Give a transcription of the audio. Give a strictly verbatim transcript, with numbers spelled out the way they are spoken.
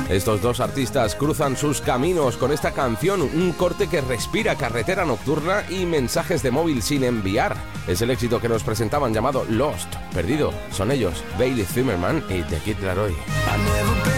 Estos dos artistas cruzan sus caminos con esta canción, un corte que respira carretera nocturna y mensajes de móvil sin enviar. Es el éxito que nos presentaban llamado Lost, perdido. Son ellos, Bailey Zimmerman y The Kid Laroi.